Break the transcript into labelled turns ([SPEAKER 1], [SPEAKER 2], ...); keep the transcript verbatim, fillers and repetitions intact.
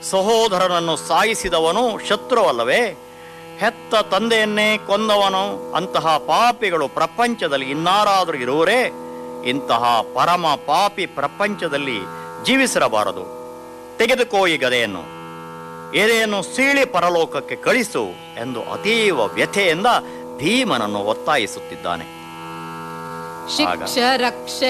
[SPEAKER 1] ಸಹೋದರನನ್ನು ಸಾಯಿಸಿದವನು ಶತ್ರುವಲ್ಲವೇ? ಹೆತ್ತ ತಂದೆಯನ್ನೇ ಕೊಂದವನು. ಅಂತಹ ಪಾಪಿಗಳು ಪ್ರಪಂಚದಲ್ಲಿ ಇನ್ನಾರಾದರೂ ಇರುವರೇ? ಇಂತಹ ಪರಮ ಪಾಪಿ ಪ್ರಪಂಚದಲ್ಲಿ ಜೀವಿಸಿರಬಾರದು. ತೆಗೆದುಕೋ ಈ ಗದೆಯನ್ನು, ಎದೆಯನ್ನು ಸೀಳಿ ಪರಲೋಕಕ್ಕೆ ಕಳಿಸು ಎಂದು ಅತೀವ ವ್ಯಥೆಯಿಂದ ಭೀಮನನ್ನು ಒತ್ತಾಯಿಸುತ್ತಿದ್ದಾನೆ.
[SPEAKER 2] ಶಿಕ್ಷ ರಕ್ಷ